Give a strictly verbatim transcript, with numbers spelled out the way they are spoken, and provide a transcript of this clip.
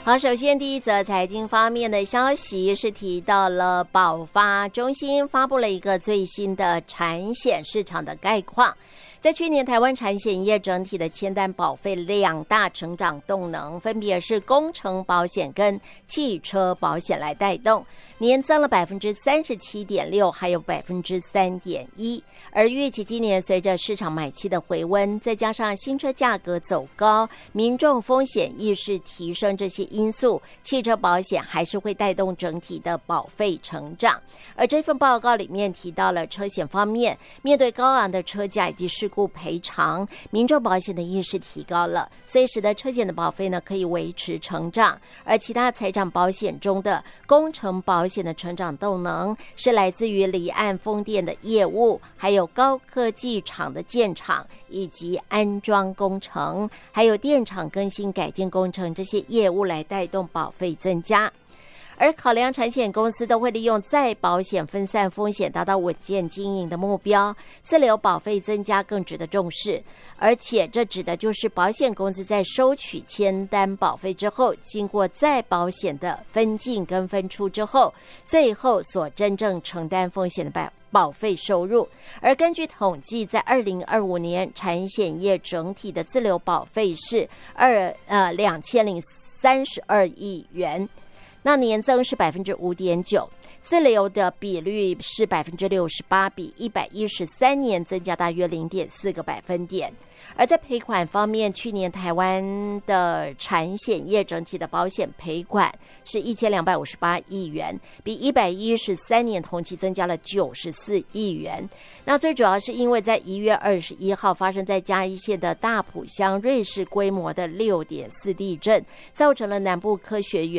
好，首先第一则财经方面的消息是提到了保发中心发布了一个最新的产险市场的概况。在去年，台湾产险业整体的签单保费两大成长动能，分别是工程保险跟汽车保险来带动，年增了百分之三十七点六，还有百分之三点一。而预期今年随着市场买气的回温，再加上新车价格走高，民众风险意识提升这些因素，汽车保险还是会带动整体的保费成长。而这份报告里面提到了车险方面，面对高昂的车价以及事故赔偿，民众保险的意识提高了，所以使得车险的保费呢可以维持成长。而其他财产保险中的工程保险的成长动能是来自于离岸风电的业务，还有高科技厂的建厂以及安装工程，还有电厂更新改建工程这些业务来带动保费增加。而考量产险公司都会利用再保险分散风险，达到稳健经营的目标，自留保费增加更值得重视。而且这指的就是保险公司在收取签单保费之后，经过再保险的分进跟分出之后，最后所真正承担风险的保保费收入。而根据统计，在二零二五年产险业整体的自留保费是二呃两千零三十二亿元。那年增是百分之五点九，自留的比率是百分之六十八，比一百一十三年增加大约零点四个百分点。而在赔款方面，去年台湾的产险业整体的保险赔款是一千两百五十八亿元，比一百一十三年同期增加了九十四亿元。那最主要是因为在一月二十一号发生在嘉义县的大埔乡瑞士规模的六点四地震，造成了南部科学园